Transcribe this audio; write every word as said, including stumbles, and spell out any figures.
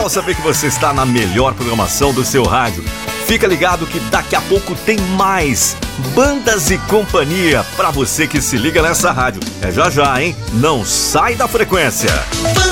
legal saber que você está na melhor programação do seu rádio. Fica ligado que daqui a pouco tem mais Bandas e Companhia pra você que se liga nessa rádio. É já já, hein? Não sai da frequência.